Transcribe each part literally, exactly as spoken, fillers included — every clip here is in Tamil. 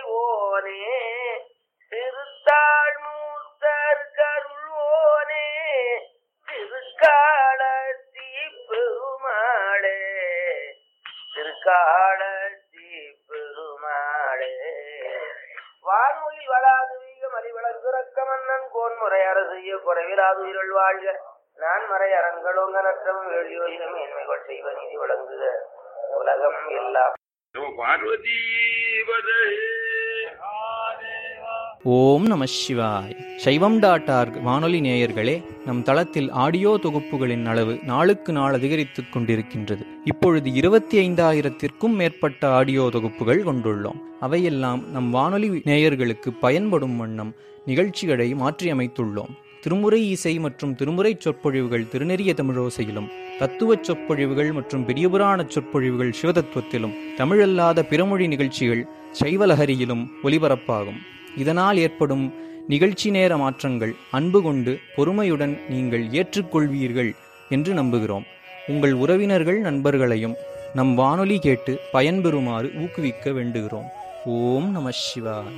ஓனே திருத்தாள் மூத்தர் கருள்வோனே திருக்காளத்தி பெருமாளே திருக்காளத்தி பெருமாளே வான்மொழி வளாது வீக மலிவளர்கிறக்க மன்னன் கோன்முறை அரசிய குறைவிலாது உயிரல் வாழ்க நான் மறை அரண்களோங்க நற்றம் வேளியோயினம் மேன்மைகள் செய்வ நீதி வழங்குக உலகம் எல்லாம். ஓம் நம சிவாய். சைவம் டாட் ஆர்க் வானொலி நேயர்களே, நம் தளத்தில் ஆடியோ தொகுப்புகளின் அளவு நாளுக்கு நாள் அதிகரித்துக் கொண்டிருக்கின்றது. இப்பொழுது இருபத்தி ஐந்தாயிரத்திற்கும் மேற்பட்ட ஆடியோ தொகுப்புகள் கொண்டுள்ளோம். அவையெல்லாம் நம் வானொலி நேயர்களுக்கு பயன்படும் வண்ணம் நிகழ்ச்சிகளை மாற்றியமைத்துள்ளோம். திருமுறை இசை மற்றும் திருமுறை சொற்பொழிவுகள் திருநெறிய தமிழோசையிலும், தத்துவ சொற்பொழிவுகள் மற்றும் பெரியபுராண சொற்பொழிவுகள் சிவதத்துவத்திலும், தமிழல்லாத பிறமொழி நிகழ்ச்சிகள் சைவலஹரியிலும் ஒலிபரப்பாகும். இதனால் ஏற்படும் நிகழ்ச்சி நேர மாற்றங்கள் அன்பு கொண்டு பொறுமையுடன் நீங்கள் ஏற்றுக்கொள்வீர்கள் என்று நம்புகிறோம். உங்கள் உறவினர்கள் நண்பர்களையும் நம் வானொலி கேட்டு பயன்பெறுமாறு ஊக்குவிக்க வேண்டுகிறோம். ஓம் நம சிவாய.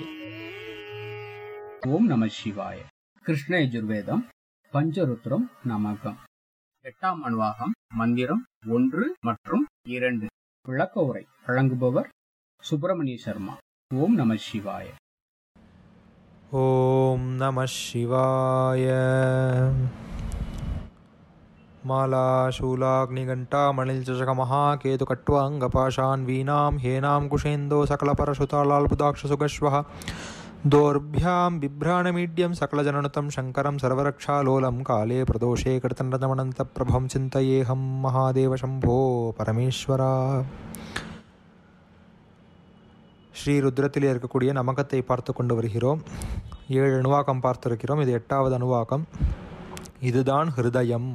ஓம் நம சிவாய. கிருஷ்ண யஜுர்வேதம் பஞ்சருத்ரம் நமகம். எட்டாம் அணுவாகம் மந்திரம் ஒன்று மற்றும் இரண்டு. விளக்க உரை வழங்குபவர் சுப்பிரமணிய சர்மா. ஓம் நம சிவாய. ஓம் நம சிவாய. மாலா சூலாக்னிகண்டா மணில் சஷக மகாகேது கட்வாங்கபாஷான் வீணாம் ஹேனாம் குஷேந்தோ சகலபரசுதாலால்புதாக்ஷ சுகஸ்வஹ தோர்பியாம் பிப்ராணமீட்யம் சகலஜனனுதம் சங்கரம் சர்வரக்ஷாலோலம் காலே பிரதோஷே கிருத்தனரமணந்த பிரபம் சிந்தயேஹம் மகாதேவ சம்போ பரமேஸ்வரா. ஸ்ரீ ருத்ரத்திலே இருக்கக்கூடிய நமகத்தை பார்த்து கொண்டு வருகிறோம். ஏழு அணுவாக்கம் பார்த்திருக்கிறோம். இது எட்டாவது அணுவாக்கம். இதுதான் ஹிருதயம்.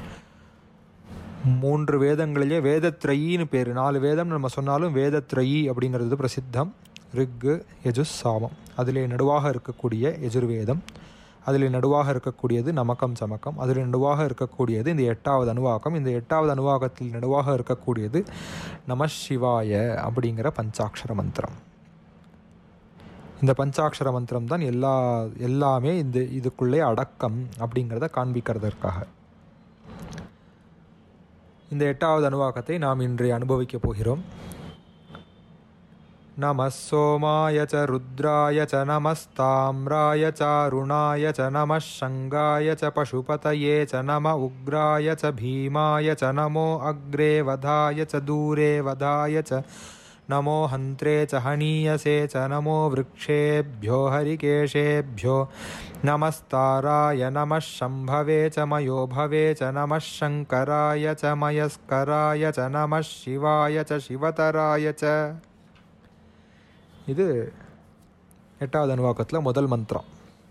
மூன்று வேதங்களிலே வேதத்ரயின்னு பேர். நாலு வேதம் நம்ம சொன்னாலும் வேதத்ரயி அப்படிங்கிறது பிரசித்தம். ரிக்கு யஜுஸ் சாமம். அதிலே நடுவாக இருக்கக்கூடிய யஜுர்வேதம், அதில் நடுவாக இருக்கக்கூடியது நமக்கம் சமக்கம், அதில் நடுவாக இருக்கக்கூடியது இந்த எட்டாவது அணுவாக்கம். இந்த எட்டாவது அணுவாக்கத்தில் நடுவாக இருக்கக்கூடியது நம சிவாய அப்படிங்கிற பஞ்சாட்சர மந்திரம். இந்த பஞ்சாட்சர மந்திரம் தான் எல்லா எல்லாமே இந்த இதுக்குள்ளே அடக்கம் அப்படிங்கிறத காண்பிக்கிறதற்காக. இந்த எட்டாவது அணுவாக்கத்தை நாம் இன்றைய அனுபவிக்கப் போகிறோம். நம சோமாய ச ருத்ராய ச நமஸ்தாம்ராய ச அருணாய ச நம சங்காய ச பசுபதயே ச நம உக்ராய ச பீமாய ச நமோ அக்ரே வதாய ச தூரே வதாய ச நமோ ஹந்த்ரே ச ஹனீயசே ச நமோ விருக்ஷேभ्यो ஹரிகேஷேभ्यो நமஸ்தாராய நம சம்பவே ச மயோ பவே ச நம சங்கராய ச மயஸ்கராய ச நம சிவாய ச சிவதராய ச. இது எட்டாவது அணுவாக்கத்தில் முதல் மந்திரம்.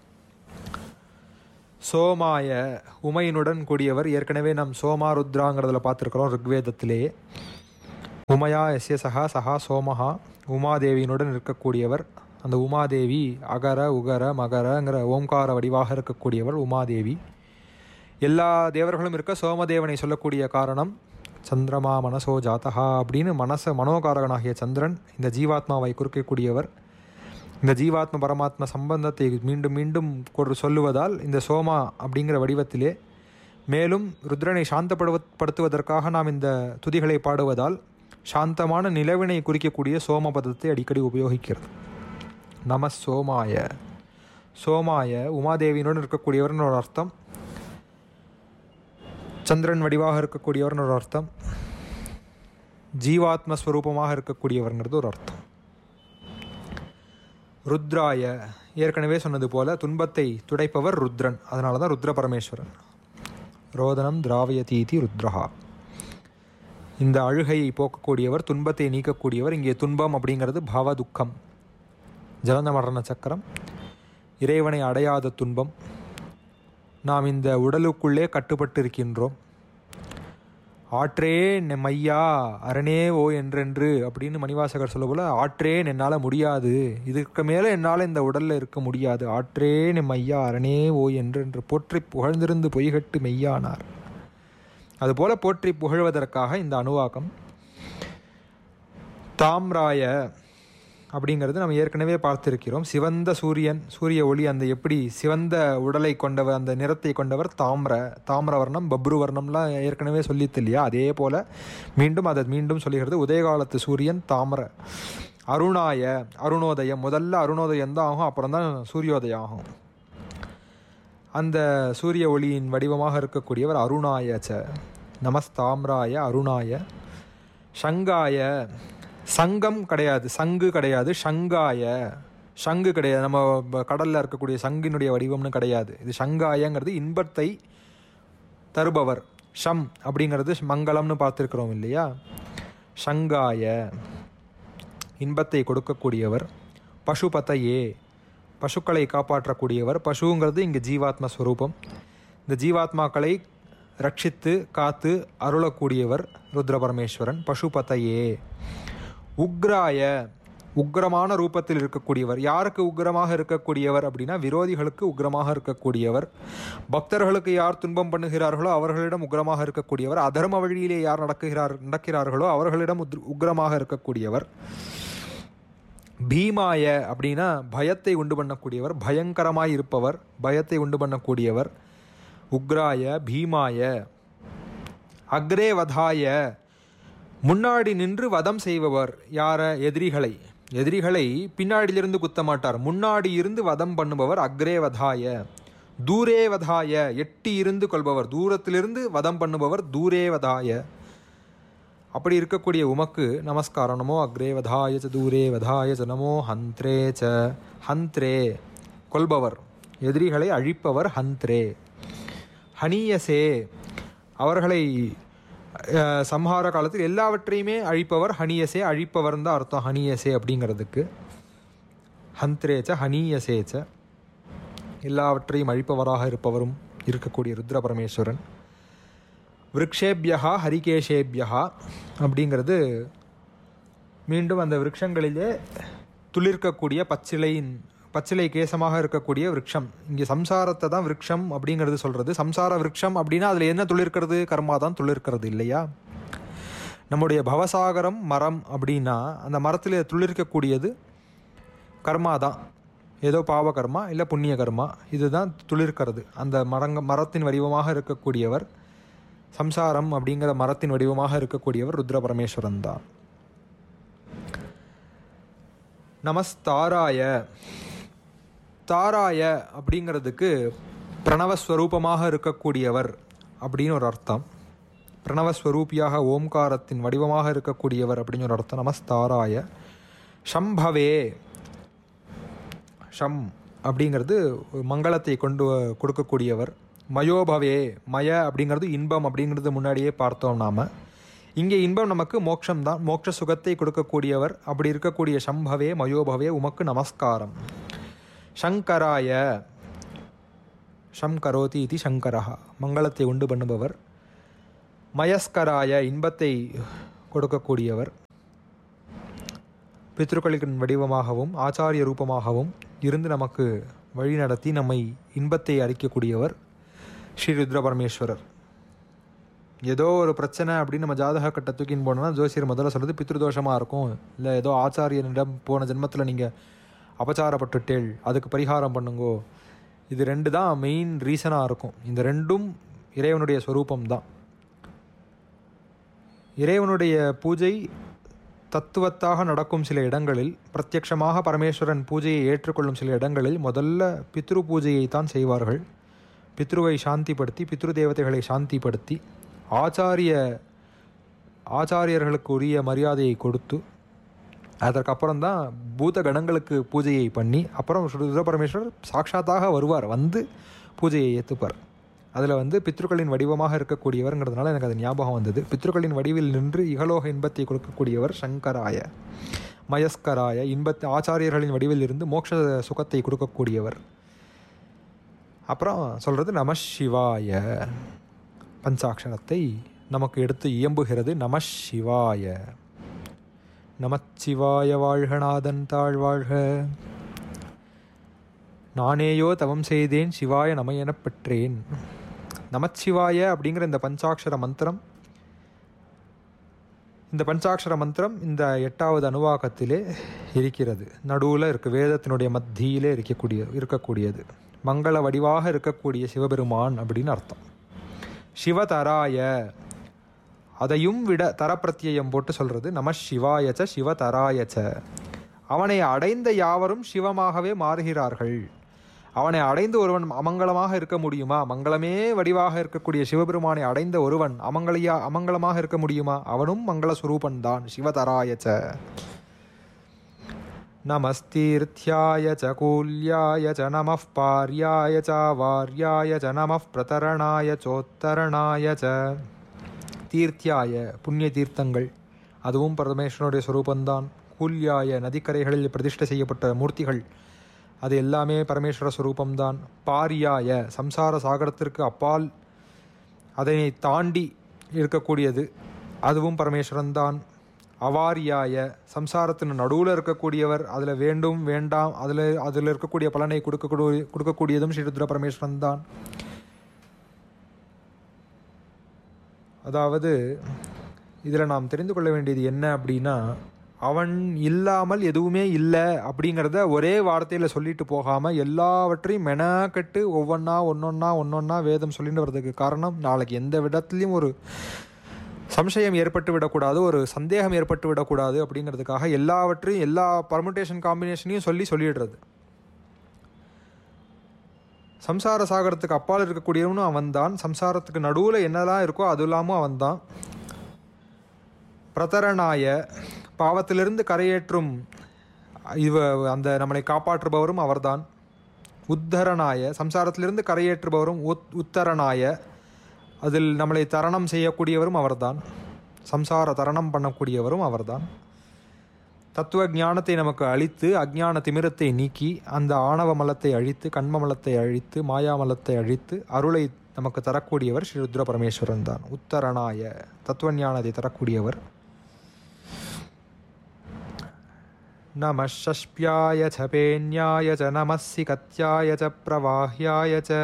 சோமாய உமையினுடன் கூடியவர். ஏற்கனவே நாம் சோமா ருத்ராங்கிறதுல பார்த்துருக்கிறோம் ருக்வேதத்திலே. உமையா எஸ்ய சகா சகா சோமஹா. உமாதேவியினுடன் இருக்கக்கூடியவர். அந்த உமாதேவி அகர உகர மகரங்கிற ஓம்கார வடிவாக இருக்கக்கூடியவர் உமாதேவி. எல்லா தேவர்களும் இருக்க சோமதேவனை சொல்லக்கூடிய காரணம் சந்திரமா மனசோ ஜாத்தகா அப்படின்னு மனச மனோகாரகனாகிய சந்திரன் இந்த ஜீவாத்மாவை குறிக்கக்கூடியவர். இந்த ஜீவாத்ம பரமாத்ம சம்பந்தத்தை மீண்டும் மீண்டும் ஒரு சொல்லுவதால் இந்த சோமா அப்படிங்கிற வடிவத்திலே, மேலும் ருத்ரனை சாந்தப்படுத்துவதற்காக நாம் இந்த துதிகளை பாடுவதால் சாந்தமான நிலவினை குறிக்கக்கூடிய சோம பதத்தை அடிக்கடி உபயோகிக்கிறது. நம சோமாய. சோமாய உமாதேவியினுடன் இருக்கக்கூடியவர்னு ஒரு அர்த்தம், சந்திரன் வடிவாக இருக்கக்கூடியவர்னு ஒரு அர்த்தம், ஜீவாத்மஸ்வரூபமாக இருக்கக்கூடியவர்ங்கிறது ஒரு அர்த்தம். ருத்ராய ஏற்கனவே சொன்னது போல துன்பத்தை துடைப்பவர் ருத்ரன். அதனால தான் ருத்ர பரமேஸ்வரன். ரோதனம் திராவயதீதி ருத்ரஹா. இந்த அழுகையை போக்கக்கூடியவர், துன்பத்தை நீக்கக்கூடியவர். இங்கே துன்பம் அப்படிங்கிறது பாவ துக்கம், ஜலந்த மரண சக்கரம், இறைவனை அடையாத துன்பம். நாம் இந்த உடலுக்குள்ளே கட்டுப்பட்டு இருக்கின்றோம். ஆற்றேன் மையா அரணே ஓ என்றென்று அப்படின்னு மணிவாசகர் சொல்ல போல, ஆற்றேன் என்னால் முடியாது, இதுக்கு மேலே என்னால் இந்த உடலில் இருக்க முடியாது, ஆற்றேன் மையா அரணே ஓ என்றென்று போற்றி புகழ்ந்திருந்து பொய்கட்டு மெய்யானார். அதுபோல போற்றி புகழ்வதற்காக இந்த அணுவாக்கம். தாம்ராய அப்படிங்கிறது நம்ம ஏற்கனவே பார்த்திருக்கிறோம். சிவந்த சூரியன், சூரிய ஒளி, அந்த எப்படி சிவந்த உடலை கொண்டவர், அந்த நிறத்தை கொண்டவர் தாமிர தாமிரவர்ணம், பப்ருவர்ணம்லாம் ஏற்கனவே சொல்லித்து இல்லையா? அதே போல் மீண்டும் அதை மீண்டும் சொல்லுகிறது. உதயகாலத்து சூரியன் தாமிர. அருணாய, அருணோதயம், முதல்ல அருணோதயம் தான் ஆகும், அப்புறம் தான் சூரியோதயம் ஆகும். அந்த சூரிய ஒளியின் வடிவமாக இருக்கக்கூடியவர் அருணாயச்ச. நமஸ்தாம்ராய அருணாய. சங்காய, சங்கம் கிடையாது, சங்கு கிடையாது, சங்காய. சங்கு கிடையாது, நம்ம கடலில் இருக்கக்கூடிய சங்கினுடைய வடிவம்னு கிடையாது. இது சங்காயங்கிறது இன்பத்தை தருபவர். ஷம் அப்படிங்கிறது மங்களம்னு பார்த்துருக்குறோம் இல்லையா? சங்காய, இன்பத்தை கொடுக்கக்கூடியவர். பசுபதையே, பசுக்களை காப்பாற்றக்கூடியவர். பசுங்கிறது இங்கே ஜீவாத்ம ஸ்வரூபம். இந்த ஜீவாத்மாக்களை ரட்சித்து காத்து அருளக்கூடியவர் ருத்ர பரமேஸ்வரன். பசுபதையே. உக்ராய, உக்ரமான ரூபத்தில் இருக்கக்கூடியவர். யாருக்கு உக்ரமாக இருக்கக்கூடியவர் அப்படின்னா விரோதிகளுக்கு உக்ரமாக இருக்கக்கூடியவர். பக்தர்களுக்கு யார் துன்பம் பண்ணுகிறார்களோ அவர்களிடம் உக்ரமாக இருக்கக்கூடியவர். அதர்ம வழியிலே யார் நடக்குகிறார் நடக்கிறார்களோ அவர்களிடம் உக்ரமாக இருக்கக்கூடியவர். பீமாய அப்படின்னா பயத்தை உண்டு பண்ணக்கூடியவர், பயங்கரமாய் இருப்பவர், பயத்தை உண்டு பண்ணக்கூடியவர். உக்ராய, பீமாய. அக்ரே வதாய, முன்னாடி நின்று வதம் செய்பவர். யார? எதிரிகளை. எதிரிகளை பின்னாடியிலிருந்து குத்த மாட்டார், முன்னாடி இருந்து வதம் பண்ணுபவர். அக்ரே வதாய. தூரே வதாய, எட்டி இருந்து கொள்பவர், தூரத்திலிருந்து வதம் பண்ணுபவர். தூரே வதாய. அப்படி இருக்கக்கூடிய உமக்கு நமஸ்காரம். நமோ அக்ரே வதாய ச தூரே வதாய ச நமோ ஹந்த்ரே ச. ஹந்த்ரே, கொல்பவர், எதிரிகளை அழிப்பவர். ஹந்த்ரே. ஹனியசே, அவர்களை சம்ஹார காலத்தில் எல்லாவற்றையுமே அழிப்பவர். ஹனியசே, அழிப்பவர் தான் அர்த்தம் ஹனியசே அப்படிங்கிறதுக்கு. ஹந்த்ரேச்ச ஹனியசேச்ச, எல்லாவற்றையும் அழிப்பவராக இருப்பவரும் இருக்கக்கூடிய ருத்ர பரமேஸ்வரன். விருக்ஷேபியா ஹரிகேஷேபியா அப்படிங்கிறது மீண்டும் அந்த விருட்சங்களிலே துளிர்க்கக்கூடிய பச்சிலையின் பச்சிலை கேசமாக இருக்கக்கூடிய விருட்சம். இங்கே சம்சாரத்தை தான் விருட்சம் அப்படிங்கிறது சொல்கிறது. சம்சார விருட்சம் அப்படின்னா அதில் என்ன துளிர்க்கிறது? கர்மா தான் துளிர்க்கிறது இல்லையா? நம்முடைய பவசாகரம் மரம் அப்படின்னா அந்த மரத்தில் துளிர்க்கக்கூடியது கர்மா தான். ஏதோ பாவ கர்மா இல்லை புண்ணிய கர்மா, இதுதான் துளிர்க்கிறது. அந்த மரங்க மரத்தின் வடிவமாக இருக்கக்கூடியவர், சம்சாரம் அப்படிங்கிற மரத்தின் வடிவமாக இருக்கக்கூடியவர் ருத்ர பரமேஸ்வரன் தான். நமஸ்தாராய. தாராய அப்படிங்கிறதுக்கு பிரணவஸ்வரூபமாக இருக்கக்கூடியவர் அப்படின்னு ஒரு அர்த்தம். பிரணவஸ்வரூபியாக ஓம்காரத்தின் வடிவமாக இருக்கக்கூடியவர் அப்படின்னு ஒரு அர்த்தம். நமஸ்தாராய. ஷம்பவே. ஷம் அப்படிங்கிறது மங்களத்தை கொண்டு கொடுக்கக்கூடியவர். மயோபவே, மய அப்படிங்கிறது இன்பம் அப்படிங்கிறது முன்னாடியே பார்த்தோம் நாம். இங்கே இன்பம் நமக்கு மோட்சம் தான், மோட்ச சுகத்தை கொடுக்கக்கூடியவர். அப்படி இருக்கக்கூடிய சம்பவே மயோபவே உமக்கு நமஸ்காரம். சங்கராய. ஷம் கரோதி இது சங்கரா, மங்களத்தை உண்டு பண்ணுபவர். மயஸ்கராய, இன்பத்தை கொடுக்கக்கூடியவர். பித்ருக்களின் வடிவமாகவும் ஆச்சாரிய ரூபமாகவும் இருந்து நமக்கு வழி நடத்தி நம்மை இன்பத்தை அளிக்கக்கூடியவர் ஸ்ரீ ருத்ர பரமேஸ்வரர். ஏதோ ஒரு பிரச்சனை அப்படின்னு நம்ம ஜாதக கட்ட தூக்கின்னு போனோம்னா ஜோசியர் முதல்ல சொல்கிறது பித்ருதோஷமாக இருக்கும், இல்லை ஏதோ ஆச்சாரியனிடம் போன ஜென்மத்தில் நீங்கள் அபச்சாரப்பட்டுட்டேள், அதுக்கு பரிகாரம் பண்ணுங்கோ. இது ரெண்டு தான் மெயின் ரீசனாக இருக்கும். இந்த ரெண்டும் இறைவனுடைய ஸ்வரூபம் தான். இறைவனுடைய பூஜை தத்துவத்தாக நடக்கும் சில இடங்களில், பிரத்யட்சமாக பரமேஸ்வரன் பூஜையை ஏற்றுக்கொள்ளும் சில இடங்களில் முதல்ல பித்ரு பூஜையை தான் செய்வார்கள். பித்ருவை சாந்திப்படுத்தி, பித்ரு தேவதைகளை சாந்திப்படுத்தி, ஆச்சாரிய ஆச்சாரியர்களுக்கு உரிய மரியாதையை கொடுத்து, அதற்கப்புறம் தான் பூத கணங்களுக்கு பூஜையை பண்ணி, அப்புறம் ருத்ர பரமேஸ்வரர் சாட்சாத்தாக வருவார், வந்து பூஜையை ஏற்றுப்பார். அதில் வந்து பித்ருக்களின் வடிவமாக இருக்கக்கூடியவர்ங்கிறதுனால எனக்கு அது ஞாபகம் வந்தது. பித்ருக்களின் வடிவில் நின்று இகலோக இன்பத்தை கொடுக்கக்கூடியவர் சங்கராய. மயஸ்கராய, இன்பத்தை ஆச்சாரியர்களின் வடிவில் இருந்து மோட்ச சுகத்தை கொடுக்கக்கூடியவர். அப்புறம் சொல்கிறது நம சிவாய. பஞ்சாட்சரத்தை நமக்கு எடுத்து இயம்புகிறது. நம சிவாய. நமச்சிவாய வாழ்கநாதன் தாழ்வாழ்க. நானேயோ தவம் செய்தேன் சிவாய நம எனப் பெற்றேன். நமச்சிவாய அப்படிங்கிற இந்த பஞ்சாட்சர மந்திரம் இந்த பஞ்சாட்சர மந்திரம் இந்த எட்டாவது அணுவாக்கத்திலே இருக்கிறது. நடுவில் இருக்க வேதத்தினுடைய மத்தியிலே இருக்கக்கூடிய இருக்கக்கூடியது மங்கள வடிவாக இருக்கக்கூடிய சிவபெருமான் அப்படின்னு அர்த்தம். சிவதராய, அதையும் விட தரப்பிரத்தியம் போட்டு சொல்கிறது நம சிவாயச்ச சிவதராயச்ச. அவனை அடைந்த யாவரும் சிவமாகவே மாறுகிறார்கள். அவனை அடைந்து ஒருவன் அமங்கலமாக இருக்க முடியுமா? மங்களமே வடிவாக இருக்கக்கூடிய சிவபெருமானை அடைந்த ஒருவன் அமங்கலியா அமங்கலமாக இருக்க முடியுமா? அவனும் மங்கள சுரூபன்தான். சிவதராயச்ச. நமஸ்தீர்த்தியாய ச கூல்யாய ச நமः பார்யாய ச வார்யாய ச நமः பிரதரணாய சோத்தரணாய ச. தீர்த்தியாய புண்ணிய தீர்த்தங்கள், அதுவும் பரமேஸ்வரனுடைய சுரூபந்தான். கூல்யாய நதிக்கரைகளில் பிரதிஷ்டை செய்யப்பட்ட மூர்த்திகள், அது எல்லாமே பரமேஸ்வர சுரூபம்தான். பாரியாய சம்சார சாகரத்திற்கு அப்பால் அதனை தாண்டி இருக்கக்கூடியது, அதுவும் பரமேஸ்வரன்தான். அவாரியாய சம்சாரத்தின் நடுவில் இருக்கக்கூடியவர், அதில் வேண்டும் வேண்டாம் அதில் அதில் இருக்கக்கூடிய பலனை கொடுக்கக்கூடிய கொடுக்கக்கூடியதும் ஸ்ரீருத்ர பரமேஸ்வரன் தான். அதாவது இதில் நாம் தெரிந்து கொள்ள வேண்டியது என்ன அப்படின்னா, அவன் இல்லாமல் எதுவுமே இல்லை அப்படிங்கிறத ஒரே வார்த்தையில் சொல்லிட்டு போகாமல் எல்லாவற்றையும் மெனக்கட்டு ஒவ்வொன்றா ஒன்றொன்னா ஒன்றொன்னா வேதம் சொல்லிட்டு வர்றதுக்கு காரணம், நாளைக்கு எந்த விதத்துலையும் ஒரு சம்சயம் ஏற்பட்டு விடக்கூடாது, ஒரு சந்தேகம் ஏற்பட்டு விடக்கூடாது அப்படிங்கிறதுக்காக எல்லாவற்றையும் எல்லா பர்முடேஷன் காம்பினேஷனையும் சொல்லி சொல்லிடுறது. சம்சார சாகரத்துக்கு அப்பால் இருக்கக்கூடியவனும் அவன்தான், சம்சாரத்துக்கு நடுவில் என்னெல்லாம் இருக்கோ அது இல்லாமல் அவன்தான். பிரதரணாய பாவத்திலிருந்து கரையேற்றும் இவ அந்த நம்மளை காப்பாற்றுபவரும் அவர்தான். உத்தரணாய சம்சாரத்திலிருந்து கரையேற்றுபவரும் உத் உத்தரணாய அதில் நம்மளை தரணம் செய்யக்கூடியவரும் அவர்தான். சம்சார தரணம் பண்ணக்கூடியவரும் அவர்தான். தத்துவ ஞானத்தை நமக்கு அழித்து அஜ்ஞான திமிரத்தை நீக்கி அந்த ஆணவ மலத்தை அழித்து கண்ம மலத்தை அழித்து மாயாமலத்தை அழித்து அருளை நமக்கு தரக்கூடியவர் ஸ்ரீ ருத்ர பரமேஸ்வரன் தான். உத்தரணாய தத்துவ ஞானத்தை தரக்கூடியவர். நம ஷஷ்ப்யாய ச பேன்யாய ச நமஸ்ஸி கத்யாய ச பிரவாஹ்யாய ச.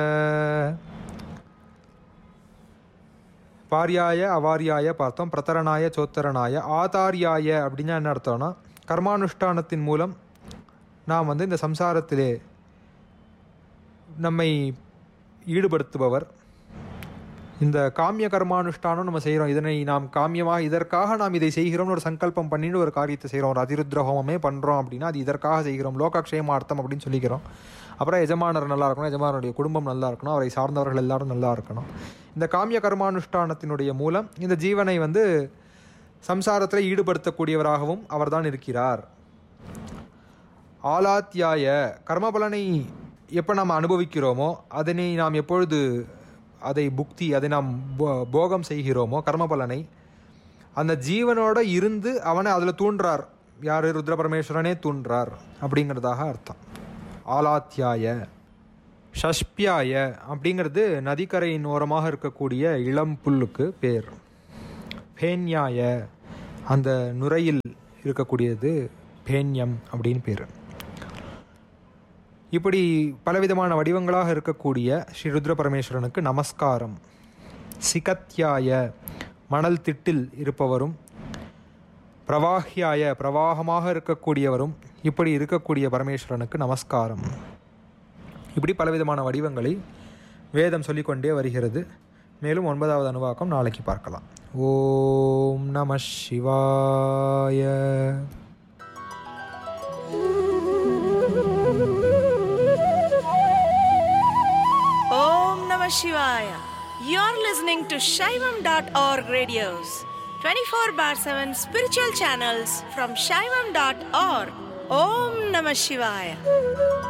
பாரியாய அவாரியாய பார்த்தோம், பிரதரணாய சோத்தரணாய. ஆதாரியாய அப்படின்னா என்ன அர்த்தம்னா, கர்மானுஷ்டானத்தின் மூலம் நாம் வந்து இந்த சம்சாரத்திலே நம்மை ஈடுபடுத்துபவர். இந்த காமிய கர்மானுஷ்டானம் நம்ம செய்கிறோம், இதனை நாம் காமியமாக இதற்காக நாம் இதை செய்கிறோம்னு ஒரு சங்கல்பம் பண்ணிட்டு ஒரு காரியத்தை செய்கிறோம். ஒரு அதிருத்ர ஹோமமே பண்ணுறோம் அப்படின்னா அது இதற்காக செய்கிறோம், லோகக்ஷேமார்த்தம் அப்படின்னு சொல்லிக்கிறோம். அப்புறம் எஜமானர் நல்லா இருக்கணும், எஜமானருடைய குடும்பம் நல்லா இருக்கணும், அவரை சார்ந்தவர்கள் எல்லாரும் நல்லா இருக்கணும். இந்த காமிய கர்மானுஷ்டானத்தினுடைய மூலம் இந்த ஜீவனை வந்து சம்சாரத்தில் ஈடுபடுத்தக்கூடியவராகவும் அவர்தான் இருக்கிறார். ஆலாத்தியாய கர்மபலனை எப்போ நாம் அனுபவிக்கிறோமோ அதனை நாம் எப்பொழுது அதை புக்தி அதை நாம் போகம் செய்கிறோமோ கர்மபலனை, அந்த ஜீவனோட இருந்து அவனை அதில் தூண்டுறார். யார்? ருத்ர பரமேஸ்வரனே தூண்டுறார் அப்படிங்கிறதாக அர்த்தம். ஆலாத்தியாய. ஷஷ்பியாய அப்படிங்கிறது நதிக்கரையின் ஓரமாக இருக்கக்கூடிய இளம் புல்லுக்கு பேர். பேன்யாய அந்த நுரையில் இருக்கக்கூடியது பேன்யம் அப்படின்னு பேர். இப்படி பலவிதமான வடிவங்களாக இருக்கக்கூடிய ஸ்ரீ ருத்ர பரமேஸ்வரனுக்கு நமஸ்காரம். சிகத்யாய மணல் திட்டில் இருப்பவரும், பிரவாஹ்யாய பிரவாகமாக இருக்கக்கூடியவரும், இப்படி இருக்கக்கூடிய பரமேஸ்வரனுக்கு நமஸ்காரம். இப்படி பலவிதமான வடிவங்களை வேதம் சொல்லிக்கொண்டே வருகிறது. மேலும் ஒன்பதாவது அணுவாக்கம் நாளைக்கு பார்க்கலாம். ஓம் நம சிவாய. Om Namah Shivaya. You're listening to Shaivam dot org radios, twenty-four bar seven spiritual channels from Shaivam dot org. Om Namah Shivaya.